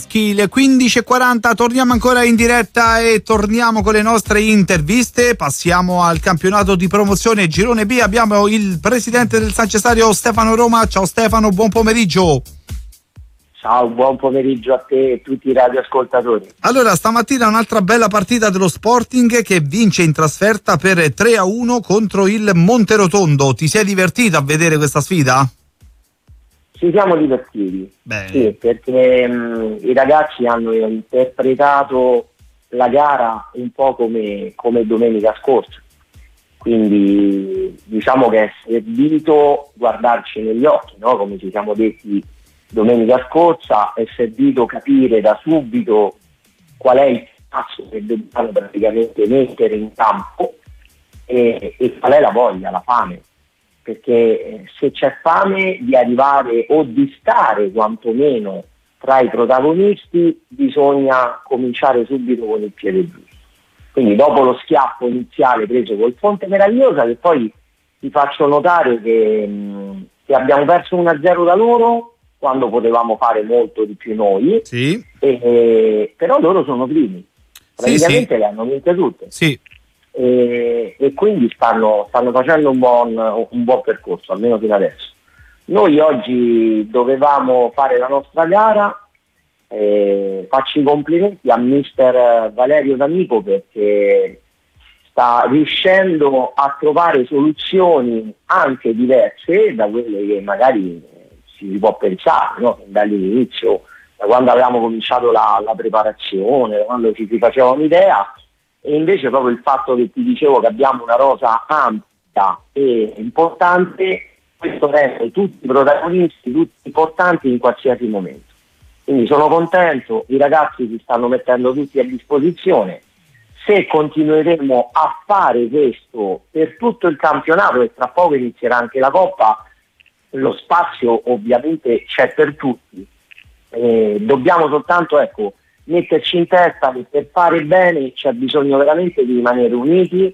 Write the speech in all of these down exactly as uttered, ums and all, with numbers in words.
Le quindici e quaranta, torniamo ancora in diretta e torniamo con le nostre interviste. Passiamo al campionato di promozione Girone B. Abbiamo il presidente del San Cesario, Stefano Roma. Ciao Stefano, buon pomeriggio. Ciao, buon pomeriggio a te e tutti i radioascoltatori. Allora, stamattina un'altra bella partita dello Sporting che vince in trasferta per tre a uno contro il Monterotondo. Ti sei divertito a vedere questa sfida? Ci siamo divertiti, Bene. Sì, perché mh, i ragazzi hanno interpretato la gara un po' come, come domenica scorsa, quindi diciamo che è servito guardarci negli occhi, no? Come ci siamo detti domenica scorsa, è servito capire da subito qual è il passo che dobbiamo praticamente mettere in campo e, e qual è la voglia, la fame. Perché se c'è fame di arrivare o di stare quantomeno tra i protagonisti, bisogna cominciare subito con il piede giusto. Quindi dopo lo schiaffo iniziale preso col Fonte Meravigliosa, che poi ti faccio notare che, mh, che abbiamo perso uno a zero da loro quando potevamo fare molto di più noi, sì. e, e, però loro sono primi, praticamente sì, sì. Le hanno vinte tutte. Sì. E, e quindi stanno, stanno facendo un buon, un buon percorso, almeno fino adesso. Noi oggi dovevamo fare la nostra gara, eh, faccio i complimenti a mister Valerio D'Amico perché sta riuscendo a trovare soluzioni anche diverse da quelle che magari si può pensare, no? Dall'inizio, da quando avevamo cominciato la, la preparazione, da quando ci si faceva un'idea. E invece proprio il fatto che ti dicevo che abbiamo una rosa ampia e importante, questo rende tutti i protagonisti, tutti importanti in qualsiasi momento. Quindi sono contento, i ragazzi si stanno mettendo tutti a disposizione. Se continueremo a fare questo per tutto il campionato e tra poco inizierà anche la Coppa, lo spazio ovviamente c'è per tutti. Eh, dobbiamo soltanto, ecco, metterci in testa che per fare bene c'è bisogno veramente di rimanere uniti,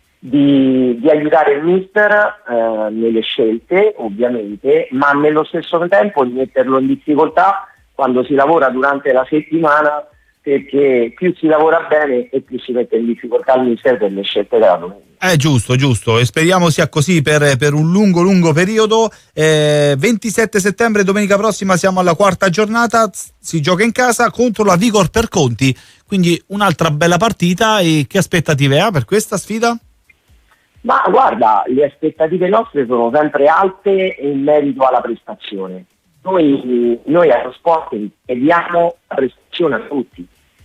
di, di aiutare il mister eh, nelle scelte ovviamente, ma nello stesso tempo di metterlo in difficoltà quando si lavora durante la settimana, perché più si lavora bene e più si mette in difficoltà il mister per le scelte della domenica. È giusto, giusto, e speriamo sia così per, per un lungo, lungo periodo. Eh, ventisette settembre, domenica prossima, siamo alla quarta giornata, si gioca in casa contro la Vigor per Conti, quindi un'altra bella partita. E che aspettative ha per questa sfida? Ma guarda, le aspettative nostre sono sempre alte in merito alla prestazione. Noi, noi allo sport chiediamo la prestazione a tutti.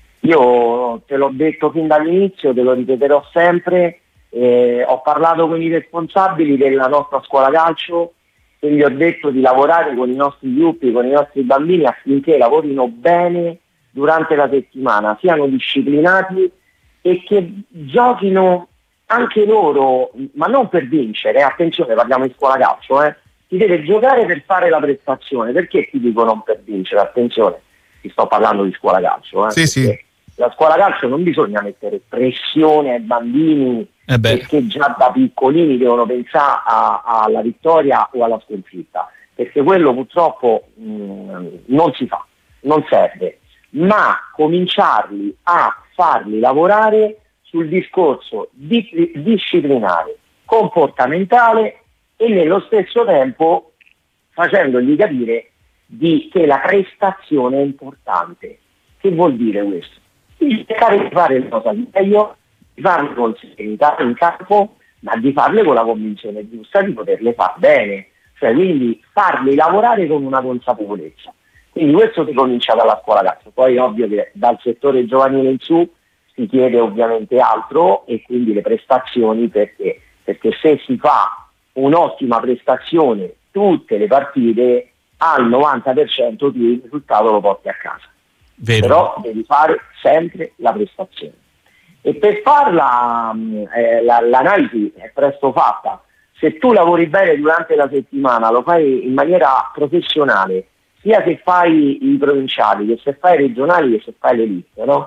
Io te l'ho detto fin dall'inizio, te lo ripeterò sempre. Eh, ho parlato con i responsabili della nostra scuola calcio e gli ho detto di lavorare con i nostri gruppi, con i nostri bambini affinché lavorino bene durante la settimana, siano disciplinati e che giochino anche loro, ma non per vincere, attenzione, parliamo di scuola calcio, eh. Si deve giocare per fare la prestazione. Perché ti dico non per vincere? Attenzione, ti sto parlando di scuola calcio, eh, sì, sì. La scuola calcio non bisogna mettere pressione ai bambini eh perché già da piccolini devono pensare a, alla vittoria o alla sconfitta, perché quello purtroppo mh, non si fa, non serve, ma cominciarli a farli lavorare sul discorso di, disciplinare, comportamentale e nello stesso tempo facendogli capire di, che la prestazione è importante. Che vuol dire questo? Di cercare di fare le cose al meglio, di farle con serenità in campo, ma di farle con la convinzione giusta di poterle fare bene, cioè quindi farli lavorare con una consapevolezza. Quindi questo si comincia dalla scuola calcio, poi ovvio che dal settore giovanile in su si chiede ovviamente altro e quindi le prestazioni, perché, perché se si fa un'ottima prestazione tutte le partite, al novanta per cento tu il risultato lo porti a casa. Vero. Però devi fare sempre la prestazione e per farla eh, la, l'analisi è presto fatta. Se tu lavori bene durante la settimana, lo fai in maniera professionale, sia se fai i provinciali, che se fai i regionali, che se fai le liste, no?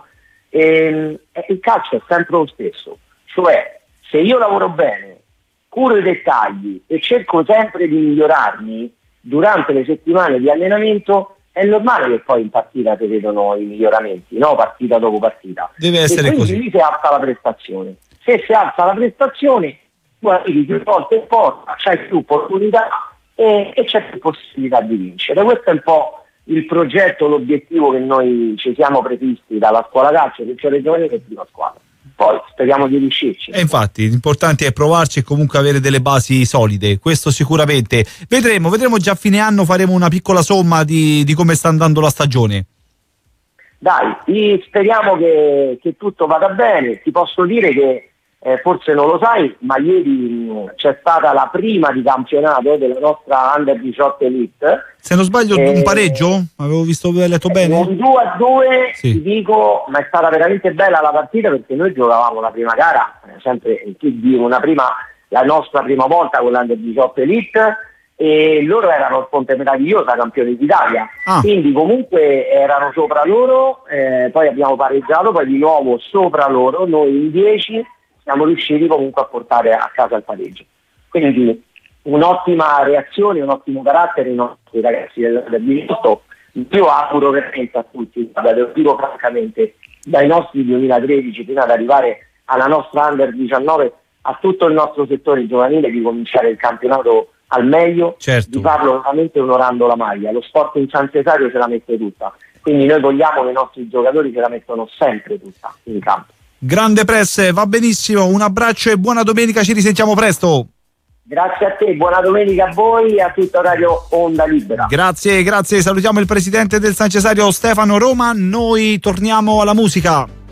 E, e il calcio è sempre lo stesso, cioè se io lavoro bene, curo i dettagli e cerco sempre di migliorarmi durante le settimane di allenamento, è normale che poi in partita si vedono i miglioramenti, no? Partita dopo partita. Deve essere e quindi così. lì si alza la prestazione. Se si alza la prestazione, tu arrivi più volte in porta, c'hai più opportunità e, e c'è più possibilità di vincere. Questo è un po' il progetto, l'obiettivo che noi ci siamo previsti dalla scuola calcio, che c'è Regione che è prima squadra. Poi speriamo di riuscirci. E infatti l'importante è provarci e comunque avere delle basi solide, questo sicuramente. Vedremo, vedremo già a fine anno, faremo una piccola somma di, di come sta andando la stagione. Dai, speriamo che, che tutto vada bene. Ti posso dire che eh, forse non lo sai, ma ieri mh, c'è stata la prima di campionato della nostra Under diciotto Elite. Se non sbaglio eh, un pareggio? Avevo visto, avevo letto bene? Un due a due, sì. Ti dico, ma è stata veramente bella la partita perché noi giocavamo la prima gara, sempre una prima, la nostra prima volta con l'Under diciotto Elite, e loro erano il Ponte Meravigliosa, campioni d'Italia, ah. quindi comunque erano sopra loro, eh, poi abbiamo pareggiato, poi di nuovo sopra loro, noi in dieci siamo riusciti comunque a portare a casa il pareggio. Quindi un'ottima reazione, un ottimo carattere i nostri ragazzi del, del diciotto. Io auguro veramente a tutti, lo dico francamente, dai nostri duemilatredici fino ad arrivare alla nostra Under diciannove, a tutto il nostro settore giovanile, di cominciare il campionato al meglio, certo. Di farlo veramente onorando la maglia. Lo sport in San Cesario ce la mette tutta, quindi noi vogliamo che i nostri giocatori ce la mettono sempre tutta in campo. Grande Press, va benissimo, un abbraccio e buona domenica, ci risentiamo presto. Grazie a te, buona domenica a voi e a tutta Radio Onda Libera. Grazie, grazie, salutiamo il presidente del San Cesario Stefano Roma, noi torniamo alla musica.